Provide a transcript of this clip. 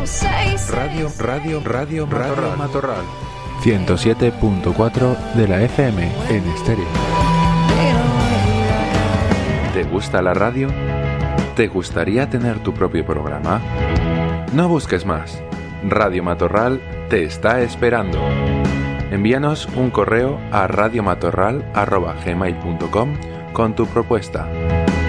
Radio Matorral 107.4 de la FM en estéreo. ¿Te gusta la radio? ¿Te gustaría tener tu propio programa? No busques más. Radio Matorral te está esperando. Envíanos un correo a radiomatorral@gmail.com con tu propuesta.